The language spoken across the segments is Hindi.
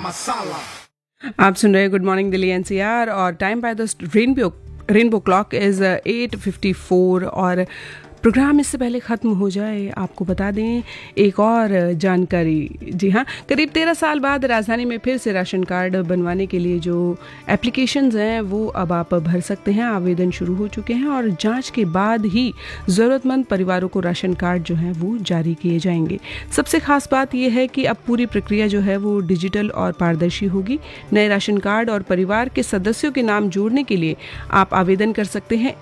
आप सुन रहे हैं गुड मॉर्निंग दिल्ली एनसीआर और time by the rainbow clock is 8:54 और प्रोग्राम इससे पहले ख़त्म हो जाए आपको बता दें एक और जानकारी। जी हाँ, करीब 13 साल बाद राजधानी में फिर से राशन कार्ड बनवाने के लिए जो एप्लीकेशंस हैं वो अब आप भर सकते हैं। आवेदन शुरू हो चुके हैं और जांच के बाद ही ज़रूरतमंद परिवारों को राशन कार्ड जो है वो जारी किए जाएंगे। सबसे खास बात यह है कि अब पूरी प्रक्रिया जो है वो डिजिटल और पारदर्शी होगी। नए राशन कार्ड और परिवार के सदस्यों के नाम जोड़ने के लिए आप आवेदन कर सकते हैं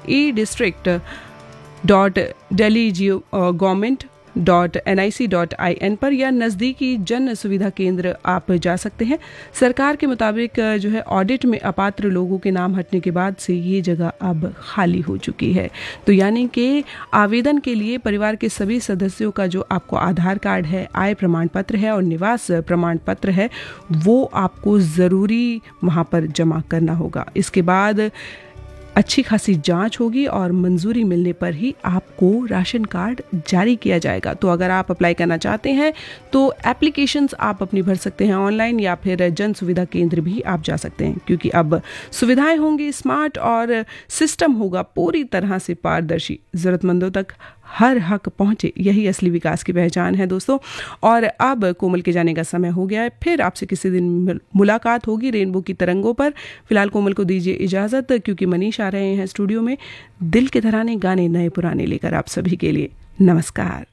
e-district.delhi.government.nic.in पर या नज़दीकी जन सुविधा केंद्र आप जा सकते हैं। सरकार के मुताबिक जो है ऑडिट में अपात्र लोगों के नाम हटने के बाद से ये जगह अब खाली हो चुकी है। तो यानी कि आवेदन के लिए परिवार के सभी सदस्यों का जो आपको आधार कार्ड है, आय प्रमाण पत्र है और निवास प्रमाण पत्र है वो आपको ज़रूरी वहाँ पर जमा करना होगा। इसके बाद अच्छी खासी जांच होगी और मंजूरी मिलने पर ही आपको राशन कार्ड जारी किया जाएगा। तो अगर आप अप्लाई करना चाहते हैं तो एप्लीकेशंस आप अपनी भर सकते हैं ऑनलाइन या फिर जन सुविधा केंद्र भी आप जा सकते हैं, क्योंकि अब सुविधाएं होंगी स्मार्ट और सिस्टम होगा पूरी तरह से पारदर्शी। ज़रूरतमंदों तक हर हक पहुंचे, यही असली विकास की पहचान है दोस्तों। और अब कोमल के जाने का समय हो गया है, फिर आपसे किसी दिन मुलाकात होगी रेनबो की तरंगों पर। फिलहाल कोमल को दीजिए इजाज़त, क्योंकि मनीष आ रहे हैं स्टूडियो में दिल के तराने गाने नए पुराने लेकर आप सभी के लिए। नमस्कार।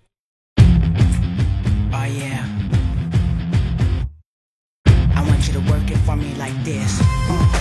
Oh yeah. I want you to work it for me like this.